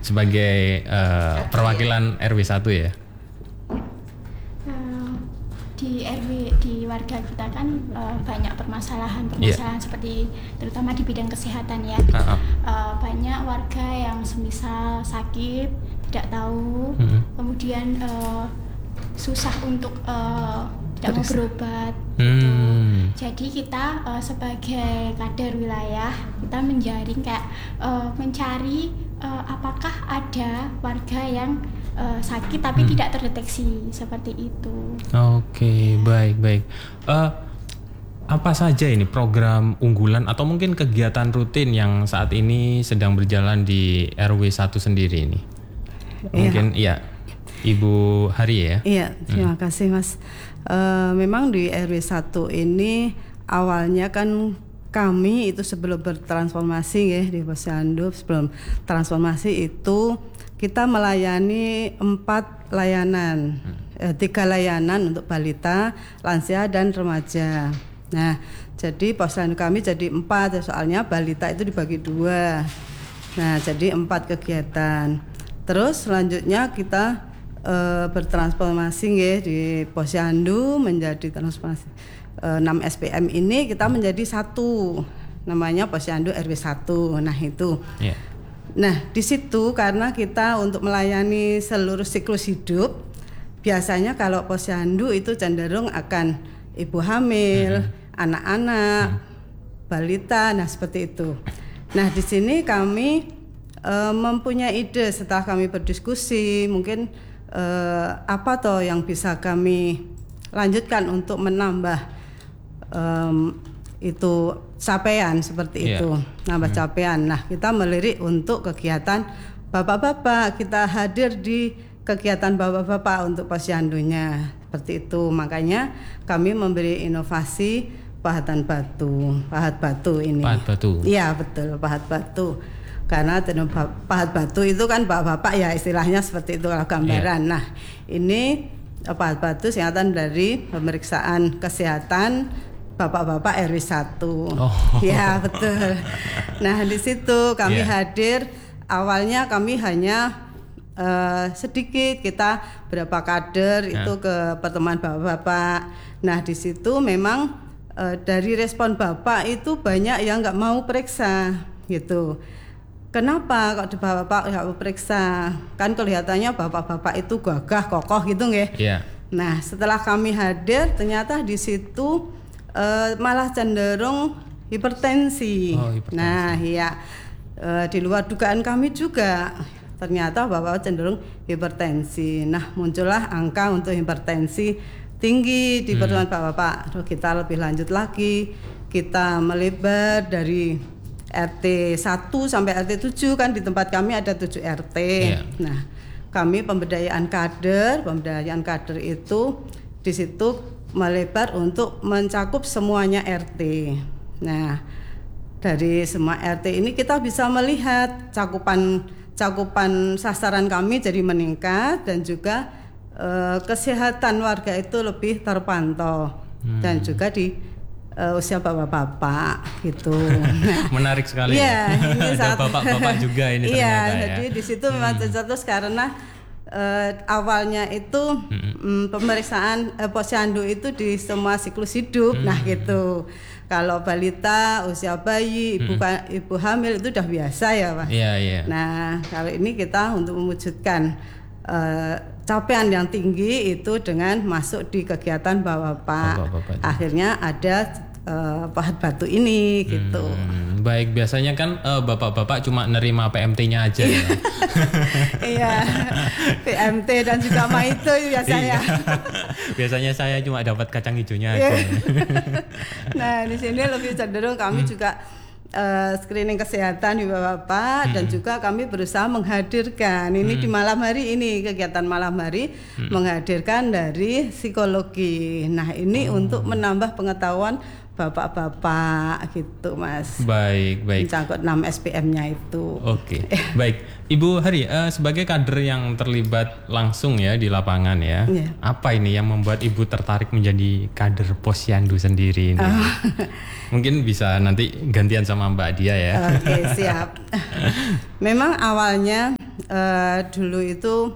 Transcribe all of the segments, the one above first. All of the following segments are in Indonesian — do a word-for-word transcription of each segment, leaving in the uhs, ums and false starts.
sebagai uh, perwakilan R W satu ya. Di R W, di warga kita kan uh, banyak permasalahan-permasalahan yeah. seperti terutama di bidang kesehatan ya. Uh-huh. Uh, banyak warga yang semisal sakit tidak tahu, uh-huh. kemudian uh, susah untuk uh, tidak mau berobat. Hmm. Gitu. Jadi kita uh, sebagai kader wilayah kita menjaring kayak uh, mencari uh, apakah ada warga yang Uh, sakit tapi hmm. tidak terdeteksi seperti itu. Oke, okay, ya. baik baik. Uh, apa saja ini program unggulan atau mungkin kegiatan rutin yang saat ini sedang berjalan di R W satu sendiri ini? Mungkin ya, ya Ibu Hari ya. Iya, terima hmm. kasih Mas. Uh, memang di R W satu ini awalnya kan kami itu sebelum bertransformasi ya di Posyandu, sebelum transformasi itu kita melayani empat layanan, hmm. eh, tiga layanan untuk balita, lansia dan remaja. Nah, jadi posyandu kami jadi empat, soalnya balita itu dibagi dua. Nah, jadi empat kegiatan. Terus selanjutnya kita eh, bertransformasi ya di posyandu menjadi transformasi eh, enam S P M ini kita menjadi satu, namanya posyandu R W satu. Nah itu. Yeah. Nah, di situ karena kita untuk melayani seluruh siklus hidup, biasanya kalau posyandu itu cenderung akan ibu hamil, hmm. anak-anak, hmm. balita, nah seperti itu. Nah, di sini kami e, mempunyai ide setelah kami berdiskusi, mungkin e, apa toh yang bisa kami lanjutkan untuk menambah e, itu capaian seperti yeah. itu, nambah hmm. capaian. Nah, kita melirik untuk kegiatan bapak-bapak, kita hadir di kegiatan bapak-bapak untuk posyandunya seperti itu. Makanya kami memberi inovasi pahatan batu, pahat batu ini. Pahat batu. Iya betul, pahat batu. Karena pahat batu itu kan bapak-bapak ya istilahnya seperti itu kalau gambaran. Yeah. Nah, ini pahat batu singkatan dari pemeriksaan kesehatan bapak-bapak R W satu. Oh. Ya betul. Nah di situ kami yeah. hadir. Awalnya kami hanya uh, sedikit, kita berapa kader yeah. itu ke pertemuan bapak-bapak. Nah di situ memang uh, dari respon bapak itu banyak yang nggak mau periksa gitu. Kenapa kok bapak-bapak nggak mau periksa? Kan kelihatannya bapak-bapak itu gagah kokoh gitu nggih. Yeah. Nah setelah kami hadir ternyata di situ Uh, malah cenderung hipertensi. Oh, hipertensi. Nah, ya uh, di luar dugaan kami juga ternyata bapak cenderung hipertensi. Nah, muncullah angka untuk hipertensi tinggi di pertemuan hmm. bapak-bapak. Terus kita lebih lanjut lagi, kita melebar dari R T satu sampai R T tujuh, kan di tempat kami ada tujuh R T. Yeah. Nah, kami pemberdayaan kader, pemberdayaan kader itu di situ melebar untuk mencakup semuanya R T. Nah, dari semua R T ini kita bisa melihat cakupan cakupan sasaran kami jadi meningkat dan juga eh, kesehatan warga itu lebih terpantau hmm. dan juga di eh, usia bapak-bapak gitu. Nah, menarik sekali. Ya, ini ada bapak-bapak juga ini ternyata. Iya, ya. Jadi di situ memang hmm. terus karena Uh, awalnya itu hmm. um, pemeriksaan uh, posyandu itu di semua siklus hidup, hmm. nah gitu. Kalau balita, usia bayi, ibu hmm. ibu hamil itu udah biasa ya Pak. Yeah, yeah. Nah kalau ini kita untuk mewujudkan uh, capaian yang tinggi itu dengan masuk di kegiatan bapak-bapak. Akhirnya ada uh, pahat batu ini gitu. Hmm, baik, biasanya kan uh, bapak-bapak cuma nerima P M T-nya aja ya. Iya, P M T dan juga maito biasanya. Biasanya saya cuma dapat kacang hijaunya aja. Nah, di sini lebih cenderung kami hmm. juga uh, screening kesehatan di bapak-bapak hmm. dan juga kami berusaha menghadirkan ini hmm. di malam hari ini kegiatan malam hari hmm. menghadirkan dari psikologi. Nah, ini oh. untuk menambah pengetahuan bapak-bapak gitu Mas. Baik, baik. Mencangkut enam S P M-nya itu. Oke. Baik. Ibu Hari, uh, sebagai kader yang terlibat langsung ya di lapangan ya. Yeah. Apa ini yang membuat Ibu tertarik menjadi kader Posyandu sendiri ini? Oh. Mungkin bisa nanti gantian sama Mbak Dia ya. Oke, siap. Memang awalnya uh, dulu itu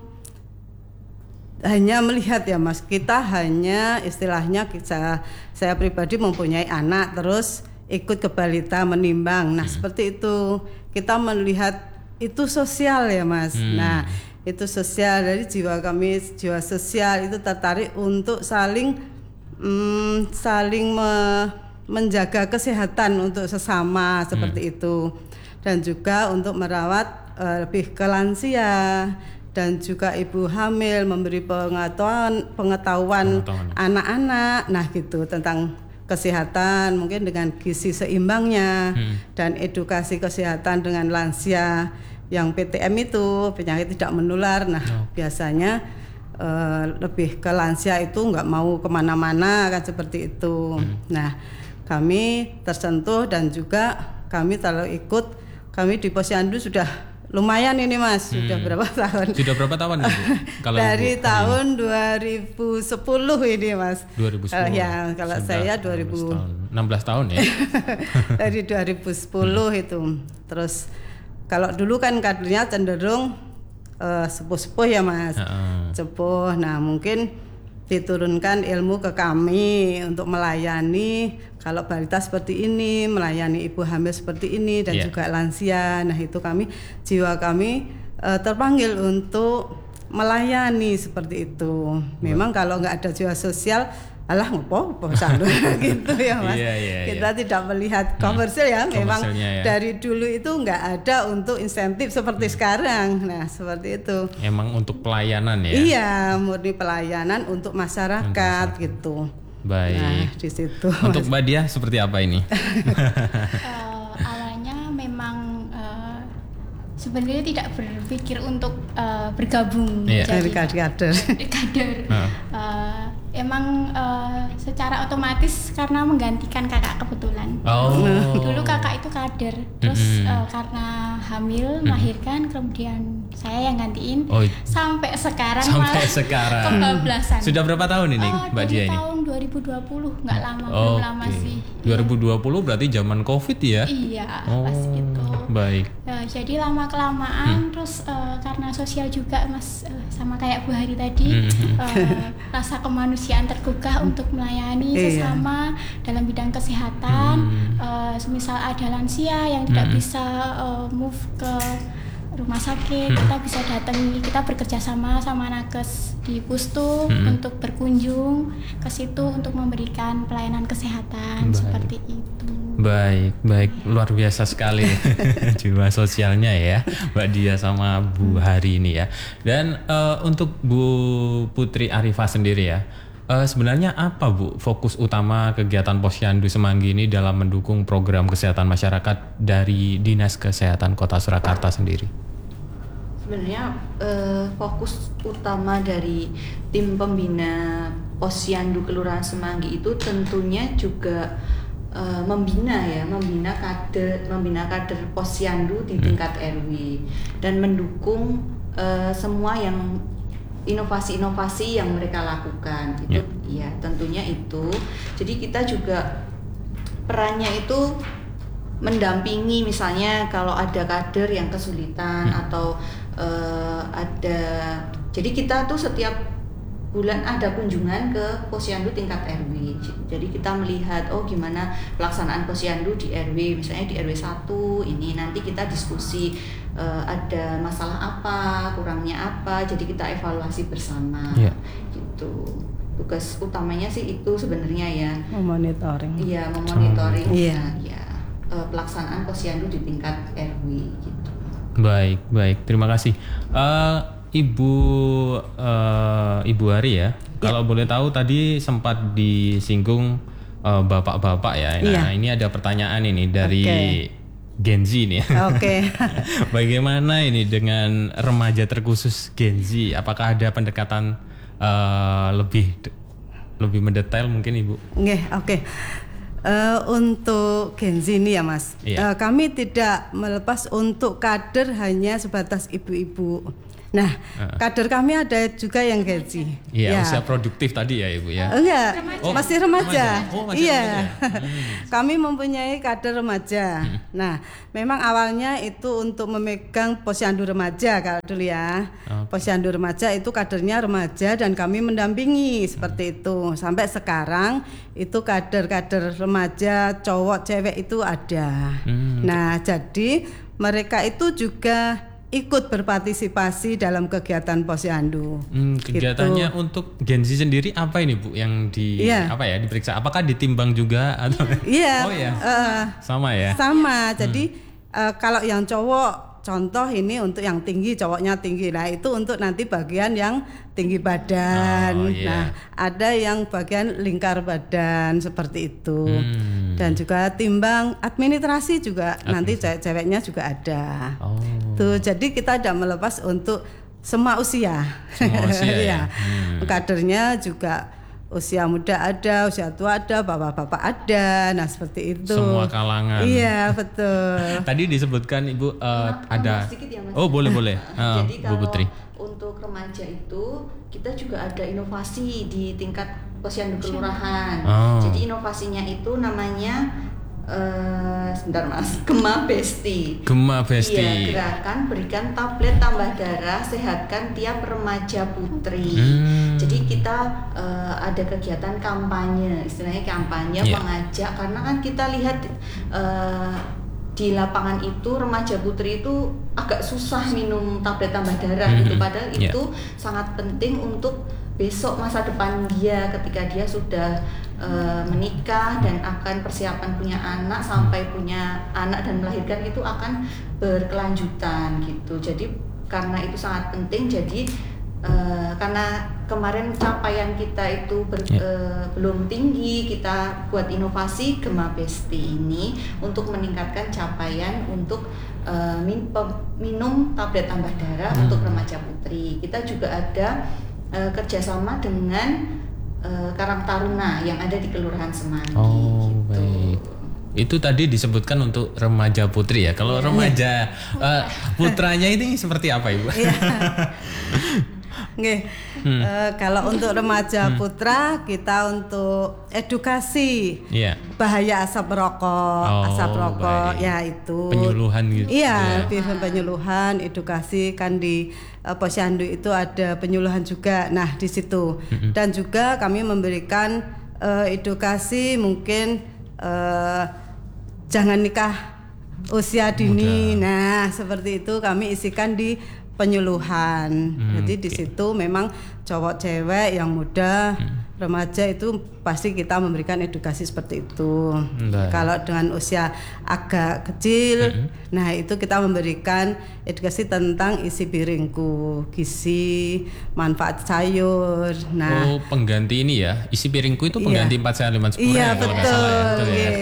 hanya melihat ya Mas, kita hanya istilahnya kita, saya pribadi mempunyai anak terus ikut ke balita menimbang. Nah, hmm. seperti itu. Kita melihat itu sosial ya Mas. Hmm. Nah, itu sosial, dari jiwa kami jiwa sosial itu tertarik untuk saling hmm, saling me, menjaga kesehatan untuk sesama seperti hmm. itu. Dan juga untuk merawat uh, lebih ke lansia. Dan juga ibu hamil, memberi pengetahuan pengetahuan anak-anak, nah gitu, tentang kesehatan mungkin dengan gizi seimbangnya, hmm. dan edukasi kesehatan dengan lansia yang P T M itu penyakit tidak menular. Nah oh. biasanya uh, lebih ke lansia itu nggak mau kemana-mana kan seperti itu. hmm. Nah kami tersentuh dan juga kami terlalu ikut, kami di Posyandu sudah lumayan ini Mas, sudah hmm. berapa tahun? Sudah berapa tahun Ibu? Kalau dari Ibu, tahun ini. dua ribu sepuluh ini Mas. dua ribu sepuluh. Uh, ya, kalau sudah saya dua ribu enam belas tahun ya. Dari dua ribu sepuluh hmm. itu. Terus kalau dulu kan kadernya cenderung uh, sepuh-sepuh ya Mas. Uh-uh. Sepuh. Nah, mungkin diturunkan ilmu ke kami untuk melayani kalau balita seperti ini, melayani ibu hamil seperti ini, dan yeah. juga lansia. Nah itu kami, jiwa kami uh, terpanggil untuk melayani seperti itu. Memang wow. kalau nggak ada jiwa sosial, alah ngopo posyandu gitu ya Mas. Yeah, yeah, Kita yeah. tidak melihat komersil ya. Hmm. Memang ya. Dari dulu itu nggak ada untuk insentif seperti hmm. sekarang. Nah seperti itu. Emang untuk pelayanan ya? Iya, murni pelayanan untuk masyarakat, untuk gitu. Baik. Nah, di situ. Untuk Mbak Dia seperti apa ini? uh, awalnya memang uh, sebenarnya tidak berpikir untuk uh, bergabung yeah. jadi kader. Kader. Uh. Uh, emang uh, secara otomatis karena menggantikan kakak kebetulan. Oh. Dulu kakak itu kader, terus mm-hmm. uh, karena hamil mm-hmm. melahirkan, kemudian saya yang gantiin oh. sampai sekarang sampai malah sekarang kebablasan. Sudah berapa tahun ini oh, Mbak Dia ini? Tahun dua ribu dua puluh, nggak lama, oh, belum lama okay. sih. dua ribu dua puluh ya. Berarti zaman Covid ya? Iya, oh, pas itu. Baik. Uh, jadi lama kelamaan, hmm. terus uh, karena sosial juga Mas, uh, sama kayak Bu Hari tadi, hmm. uh, rasa kemanusiaan tergugah untuk melayani iya. sesama dalam bidang kesehatan. Hmm. Uh, semisal ada lansia yang tidak hmm. bisa uh, move ke rumah sakit, hmm. kita bisa datangi, kita bekerja sama sama nakes di Pustu hmm. untuk berkunjung ke situ untuk memberikan pelayanan kesehatan. Baik. Seperti itu. Baik, baik, luar biasa sekali jiwa sosialnya ya Mbak Dia sama Bu Hari ini ya. Dan uh, untuk Bu Putri Arifah sendiri ya, uh, sebenarnya apa Bu fokus utama kegiatan Posyandu Semanggi ini dalam mendukung program kesehatan masyarakat dari Dinas Kesehatan Kota Surakarta sendiri? Sebenarnya eh, fokus utama dari tim pembina Posyandu Kelurahan Semanggi itu tentunya juga eh, membina ya, membina kader, membina kader Posyandu di tingkat R W dan mendukung eh, semua yang inovasi-inovasi yang mereka lakukan. Itu ya, ya tentunya itu. Jadi kita juga perannya itu mendampingi, misalnya kalau ada kader yang kesulitan hmm. atau uh, ada, jadi kita tuh setiap bulan ada kunjungan ke Posyandu tingkat R W. Jadi kita melihat oh gimana pelaksanaan Posyandu di R W, misalnya di R W satu ini nanti kita diskusi uh, ada masalah apa, kurangnya apa, jadi kita evaluasi bersama. Yeah. Gitu. Tugas utamanya sih itu sebenarnya ya. Memonitoring. Iya, memonitoring. Iya. Oh, ya. Pelaksanaan Posyandu di tingkat R W gitu. Baik, baik. Terima kasih. Uh, Ibu uh, Ibu Hari ya. Ya. Kalau boleh tahu tadi sempat disinggung uh, bapak-bapak ya. Nah, ya. Ini ada pertanyaan ini dari okay. Gen Z nih. Oke. Okay. Bagaimana ini dengan remaja terkhusus Gen Z? Apakah ada pendekatan uh, lebih lebih mendetail mungkin Ibu? Nggih, oke. Okay. Uh, untuk Gen Z ini ya Mas, iya. uh, kami tidak melepas untuk kader hanya sebatas ibu-ibu. Nah, uh. kader kami ada juga yang Gen Z. Iya, ya. Usia produktif tadi ya Ibu ya? Enggak, remaja. oh, masih remaja. remaja. Oh, masih iya, remaja. Hmm. Kami mempunyai kader remaja. Hmm. Nah, memang awalnya itu untuk memegang posyandu remaja kalau dulu ya. Okay. Posyandu remaja itu kadernya remaja dan kami mendampingi seperti hmm. itu. Sampai sekarang itu kader-kader remaja, cowok, cewek itu ada. Hmm. Nah, jadi mereka itu juga ikut berpartisipasi dalam kegiatan posyandu. Hmm, kegiatannya gitu. Untuk Gen Z sendiri apa ini Bu yang di yeah. apa ya diperiksa? Apakah ditimbang juga atau? Iya. Yeah. Oh ya. Uh, sama ya. Sama. Jadi hmm. uh, kalau yang cowok, contoh ini untuk yang tinggi, cowoknya tinggi. Nah itu untuk nanti bagian yang tinggi badan. Oh, yeah. Nah ada yang bagian lingkar badan seperti itu. Hmm. Dan juga timbang administrasi juga Administrasi. Nanti cewek-ceweknya juga ada. Oh. Tuh jadi kita tidak melepas untuk semua usia. Semua usia ya. Hmm. Kadernya juga usia muda ada, usia tua ada, bapak-bapak ada, nah seperti itu. Semua kalangan. Iya betul. Tadi disebutkan Ibu uh, ada. Ya, oh boleh boleh. Uh, Jadi Bu Putri. Untuk remaja itu kita juga ada inovasi di tingkat posyandu kelurahan. Oh. Jadi inovasinya itu namanya Uh, sebentar Mas, Gema Besti. Gema Besti. Iya, gerakan berikan tablet tambah darah, sehatkan tiap remaja putri. Hmm. Jadi kita uh, ada kegiatan kampanye, istilahnya kampanye yeah. mengajak karena kan kita lihat uh, di lapangan itu remaja putri itu agak susah minum tablet tambah darah hmm. gitu. Padahal yeah. itu sangat penting untuk besok masa depan dia ketika dia sudah uh, menikah dan akan persiapan punya anak sampai punya anak dan melahirkan itu akan berkelanjutan gitu. Jadi karena itu sangat penting jadi uh, karena kemarin capaian kita itu ber, yeah. uh, belum tinggi, kita buat inovasi Gema Besti ini untuk meningkatkan capaian untuk uh, min, minum tablet tambah darah hmm. untuk remaja putri. Kita juga ada Uh, kerjasama dengan uh, Karang Taruna yang ada di Kelurahan Semanggi. Oh, gitu. Baik. Itu tadi disebutkan untuk remaja putri ya. Kalau yeah. remaja uh, putranya ini seperti apa Ibu? Yeah. Nggih. Hmm. Uh, kalau untuk remaja hmm. putra kita untuk edukasi yeah. bahaya asap rokok, oh, asap rokok baik. Ya itu penyuluhan gitu. Iya, yeah. penyuluhan, edukasi kan di uh, posyandu itu ada penyuluhan juga. Nah, di situ. Hmm. Dan juga kami memberikan uh, edukasi mungkin uh, jangan nikah usia dini. Muda. Nah, seperti itu kami isikan di penyuluhan. Hmm, Jadi okay. di situ memang cowok cewek yang muda, hmm. remaja itu pasti kita memberikan edukasi seperti itu. Nah. Kalau dengan usia agak kecil, hmm. nah itu kita memberikan edukasi tentang isi piringku, gizi, manfaat sayur. Nah, oh pengganti ini ya, isi piringku itu pengganti empat sehat lima sempurna. Iya ya, betul. Kalau salah ya, betul ya.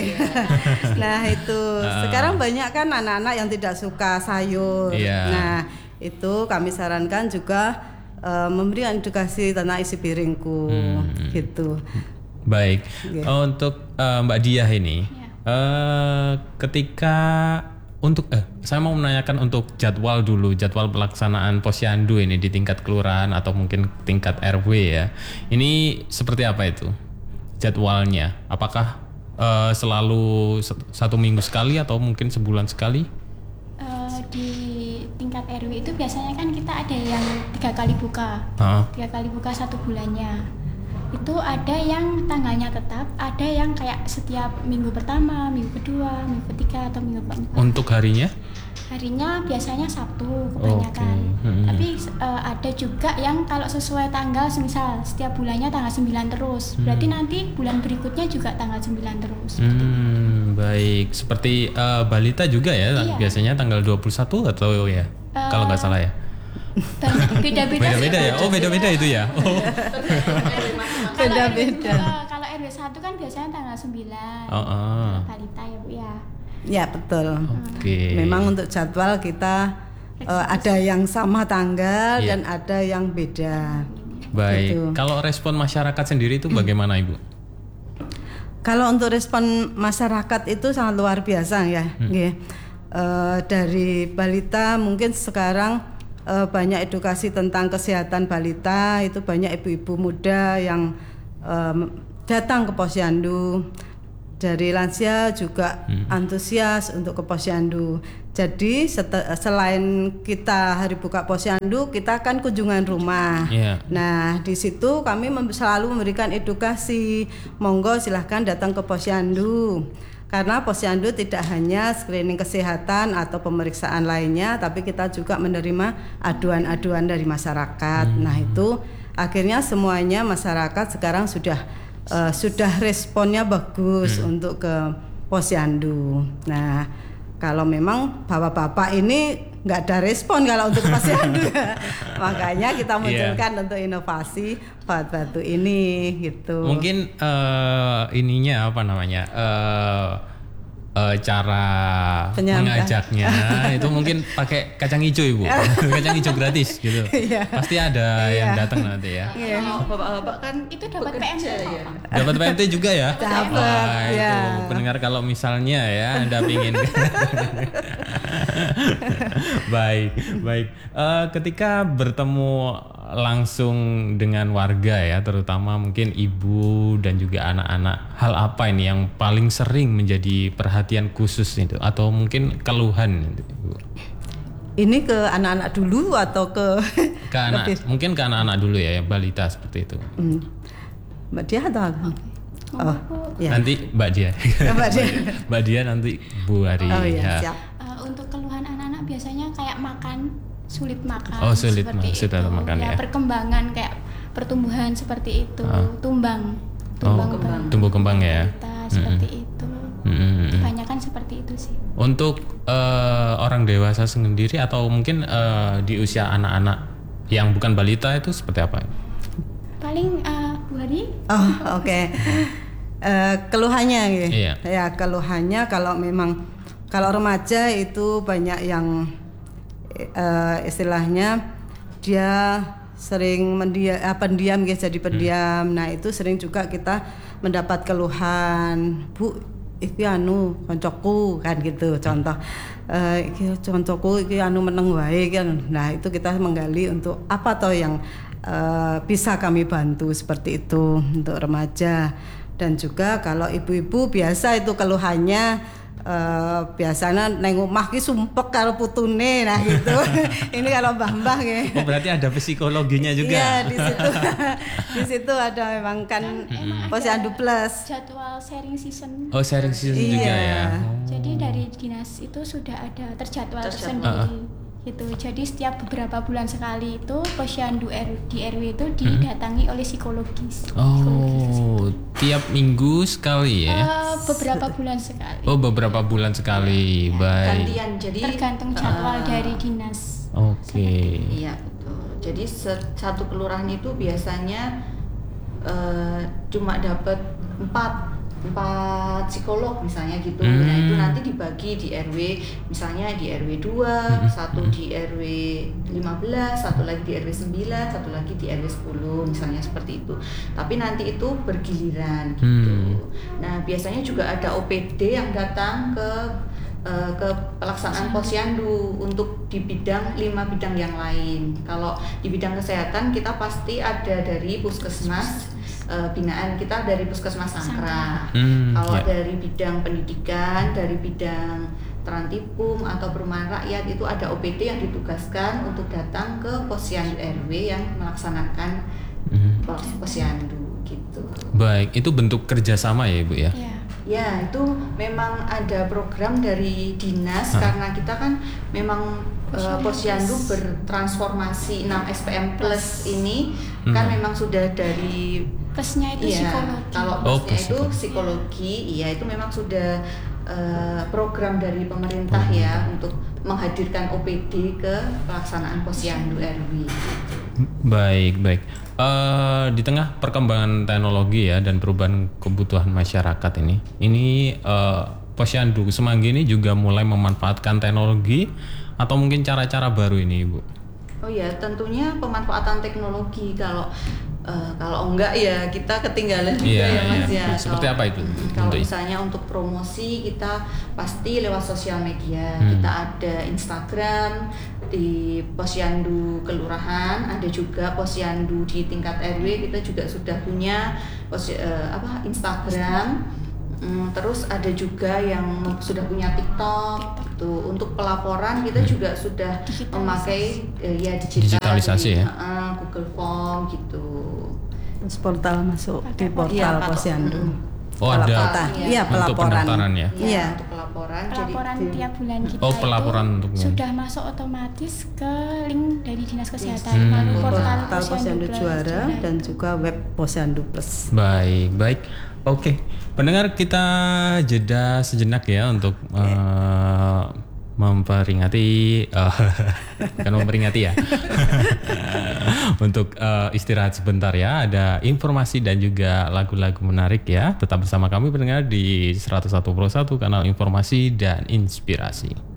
Nah itu sekarang banyak kan anak-anak yang tidak suka sayur. Iya. Nah itu kami sarankan juga uh, memberikan edukasi tentang isi piringku hmm. gitu. Baik. Okay. Uh, untuk uh, Mbak Diah ini, yeah. uh, ketika untuk eh saya mau menanyakan untuk jadwal dulu, jadwal pelaksanaan posyandu ini di tingkat kelurahan atau mungkin tingkat R W ya. Ini seperti apa itu jadwalnya? Apakah uh, selalu satu minggu sekali atau mungkin sebulan sekali? Uh, di tingkat R W itu biasanya kan kita ada yang tiga kali buka, huh? tiga kali buka satu bulannya. Itu ada yang tanggalnya tetap, ada yang kayak setiap minggu pertama, minggu kedua, minggu ketiga atau minggu keempat. Untuk harinya? Harinya biasanya Sabtu kebanyakan. Okay. Hmm. Tapi uh, ada juga yang kalau sesuai tanggal, misal setiap bulannya tanggal sembilan terus. Hmm. Berarti nanti bulan berikutnya juga tanggal sembilan terus. Hmm, baik. Seperti uh, balita juga ya, iya. biasanya tanggal dua puluh satu atau ya? Uh, kalau nggak salah ya. Beda-beda. Beda-beda ya. Oh, beda-beda itu ya. Oh. Beda-beda. Kalau R W satu kan biasanya tanggal sembilan. Oh, oh. Balita ya, Bu ya. Ya, betul. Oke. Okay. Memang untuk jadwal kita uh, ada yang sama tanggal yeah. dan ada yang beda. Baik. Gitu. Kalau respon masyarakat sendiri itu bagaimana, Ibu? kalau untuk respon masyarakat itu sangat luar biasa ya. Hmm. Okay. Uh, dari balita mungkin sekarang uh, banyak edukasi tentang kesehatan balita, itu banyak ibu-ibu muda yang um, datang ke Posyandu. Dari lansia juga hmm. antusias untuk ke Posyandu. Jadi set- selain kita hari buka Posyandu, kita kan kunjungan rumah. Yeah. Nah di situ kami mem- selalu memberikan edukasi. Monggo silahkan datang ke Posyandu. Karena Posyandu tidak hanya screening kesehatan atau pemeriksaan lainnya, tapi kita juga menerima aduan-aduan dari masyarakat. Hmm. Nah itu akhirnya semuanya masyarakat sekarang sudah Uh, sudah responnya bagus hmm. untuk ke Posyandu. Nah, kalau memang bapak-bapak ini nggak ada respon kalau untuk Posyandu, makanya kita munculkan yeah. untuk inovasi Pahat Batu ini, gitu. Mungkin uh, ininya apa namanya? Uh, Uh, cara Penyamkan. mengajaknya itu mungkin pakai kacang hijau Ibu. Kacang hijau gratis gitu. Iya. Pasti ada iya. yang datang nanti ya. Iya. Oh, bapak-bapak kan itu dapat P M T ya. Dapat P M T juga ya? Dapat. Wah, ya. Itu pendengar kalau misalnya ya Anda pingin. baik, baik. Uh, ketika bertemu langsung dengan warga ya, terutama mungkin ibu dan juga anak-anak, hal apa ini yang paling sering menjadi perhatian khusus itu atau mungkin keluhan itu, Ibu? Ini ke anak-anak dulu atau ke ke anak mungkin ke anak-anak dulu ya, balita seperti itu. Hmm. Mbak Dia atau apa? Oh, ya. Nanti Mbak Dia. Mbak Dia. Mbak Dia nanti Bu Hari. Oh iya, ya. siap. Uh, untuk keluhan anak-anak biasanya kayak makan sulit makan, oh, sulit seperti sulit itu. makan ya. ya. Perkembangan kayak pertumbuhan seperti itu, oh. tumbang, tumbang oh, kembang, tumbuh kembang ya. Seperti mm-hmm. itu. Mm-hmm. Kebanyakan seperti itu sih. Untuk uh, orang dewasa sendiri atau mungkin uh, di usia anak-anak yang bukan balita itu seperti apa? Paling uh, Bu Hari. Oh oke. Okay. uh, keluhannya gitu. Iya. Ya keluhannya kalau memang kalau remaja itu banyak yang Uh, istilahnya dia sering mendiam, uh, pendiam ya, jadi pendiam. Hmm. Nah itu sering juga kita mendapat keluhan, Bu, iki anu koncoku kan gitu. Contoh, uh, iki koncoku iki anu meneng wae kan. Nah itu kita menggali untuk apa toh yang uh, bisa kami bantu seperti itu untuk remaja. Dan juga kalau ibu-ibu biasa itu keluhannya Uh, biasanya neng omah ki sumpek karo putune, nah gitu. Ini kalau mbah-mbah ya. Oh berarti ada psikologinya juga. Iya di situ. Di situ ada memang kan hmm. Posyandu Plus. Jadwal sharing season. Oh sharing season iya. juga ya. Oh. Jadi dari dinas itu sudah ada terjadwal tersendiri. Uh-uh. Gitu. Jadi setiap beberapa bulan sekali itu Posyandu di R W itu didatangi hmm. oleh psikologis. Oh, psikologis tiap minggu sekali ya? Uh, beberapa bulan sekali. Oh, beberapa bulan sekali. Ya. Baik. Gantian, jadi tergantung jadwal uh, dari dinas. Oke. Okay. Iya betul. Jadi satu kelurahan itu biasanya uh, cuma dapat empat empat psikolog misalnya gitu. Hmm. Nah itu nanti dibagi di R W, misalnya di R W dua, hmm. satu di R W lima belas, satu lagi di R W sembilan, satu lagi di R W sepuluh, misalnya seperti itu. Tapi nanti itu bergiliran gitu. Hmm. Nah biasanya juga ada O P D yang datang ke uh, ke pelaksanaan Posyandu untuk di bidang lima bidang yang lain. Kalau di bidang kesehatan kita pasti ada dari puskesmas, Uh, binaan kita dari Puskesmas Sangkra. Hmm, Kalau yeah. dari bidang pendidikan, dari bidang Trantipum atau perumahan rakyat itu ada O P D yang ditugaskan untuk datang ke Posyandu R W yang melaksanakan hmm. Posyandu gitu. Baik, itu bentuk kerjasama ya Ibu ya? Yeah. Ya itu memang ada program dari dinas. Hah? Karena kita kan memang Uh, Posyandu bertransformasi enam S P M Plus ini hmm. kan memang sudah dari plusnya itu ya, psikologi. Kalau plusnya oh, itu psikologi, iya itu memang sudah uh, program dari pemerintah hmm. ya untuk menghadirkan O P D ke pelaksanaan Posyandu R W. Baik, baik. Uh, di tengah perkembangan teknologi ya dan perubahan kebutuhan masyarakat ini, ini uh, Posyandu Semanggi ini juga mulai memanfaatkan teknologi atau mungkin cara-cara baru ini Ibu? Oh ya, tentunya pemanfaatan teknologi. Kalau Uh, kalau enggak ya kita ketinggalan juga yeah, ya Mas yeah. ya. Seperti kalau, apa itu? Kalau misalnya untuk promosi kita pasti lewat sosial media. Hmm. Kita ada Instagram di Posyandu Kelurahan, ada juga Posyandu di tingkat R W, kita juga sudah punya pos, uh, apa Instagram. Hmm, terus ada juga yang sudah punya TikTok, gitu. Untuk pelaporan kita hmm. juga sudah memakai uh, ya digital, digitalisasi jadi, ya, uh, Google Form gitu. Terus portal masuk di portal ya, Posyandu. Oh ada, iya pelaporan. ya. Iya untuk pelaporan. Pelaporan jadi, tiap bulan kita oh, pelaporan itu untuk sudah masuk otomatis ke link dari Dinas Kesehatan, hmm. lalu portal Portal Posyandu Juara dan juga web Posyandu Plus. Baik, baik. Oke, pendengar kita jeda sejenak ya untuk uh, memperingati, uh, bukan memperingati ya, untuk uh, istirahat sebentar ya. Ada informasi dan juga lagu-lagu menarik ya. Tetap bersama kami pendengar di seratus satu koma satu kanal informasi dan inspirasi.